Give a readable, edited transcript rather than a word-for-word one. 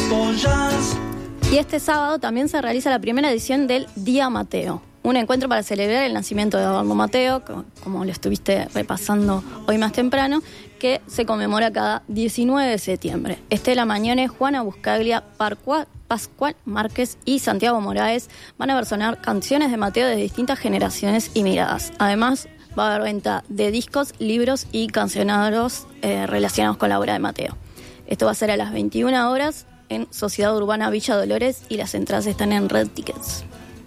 Y este sábado también se realiza la primera edición del Día Mateo, un encuentro para celebrar el nacimiento de Adorno Mateo, como lo estuviste repasando hoy más temprano, que se conmemora cada 19 de septiembre. Estela Mañone, Juana Buscaglia, Pascual Márquez y Santiago Moraes van a versionar canciones de Mateo de distintas generaciones y miradas. Además, va a haber venta de discos, libros y cancioneros relacionados con la obra de Mateo. Esto va a ser a las 21 horas en Sociedad Urbana Villa Dolores y las entradas están en Red Tickets.